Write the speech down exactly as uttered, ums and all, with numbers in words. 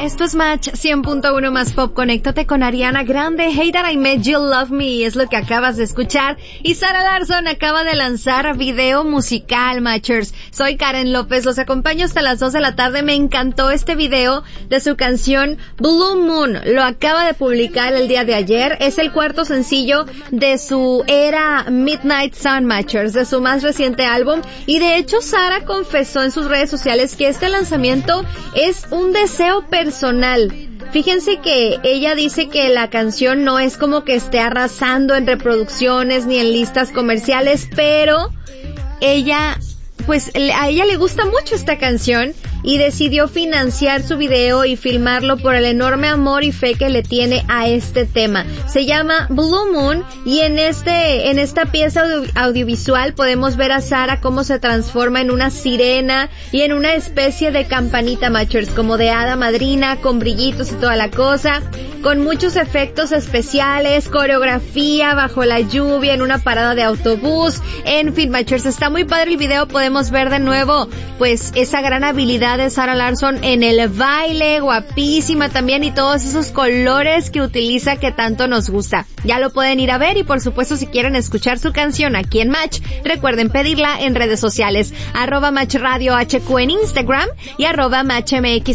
Esto es Match cien punto uno más Pop. Conéctate con Ariana Grande. Hey That I Met You Love Me es lo que acabas de escuchar. Y Sara Larsson acaba de lanzar video musical, Matchers. Soy Karen López, los acompaño hasta las dos de la tarde. Me encantó este video de su canción Blue Moon. Lo acaba de publicar el día de ayer. Es el cuarto sencillo de su era Midnight Sun, Matchers, de su más reciente álbum. Y de hecho Sara confesó en sus redes sociales que este lanzamiento es un deseo personal. Fíjense que ella dice que la canción no es como que esté arrasando en reproducciones ni en listas comerciales, pero ella, pues a ella le gusta mucho esta canción y decidió financiar su video y filmarlo por el enorme amor y fe que le tiene a este tema. Se llama Blue Moon y en este, en esta pieza audio, audiovisual podemos ver a Sara cómo se transforma en una sirena y en una especie de campanita, Matchers, como de hada madrina, con brillitos y toda la cosa, con muchos efectos especiales, coreografía bajo la lluvia, en una parada de autobús, en fin, Matchers, está muy padre el video. Podemos ver de nuevo, pues, esa gran habilidad de Sara Larsson en el baile, guapísima también, y todos esos colores que utiliza que tanto nos gusta. Ya lo pueden ir a ver y por supuesto si quieren escuchar su canción aquí en Match, recuerden pedirla en redes sociales, arroba Match Radio H Q en Instagram y arroba Match M X